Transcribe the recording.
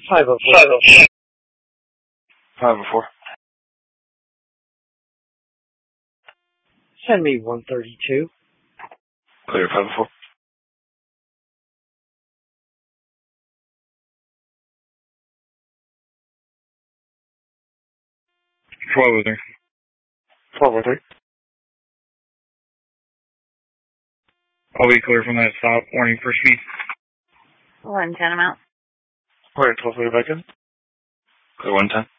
504. 504. Send me 132. Clear, 504. 1203. 1203. I'll be clear from that stop. Warning for speed. 110 amount. Clear, 1230 back in. Clear, 110.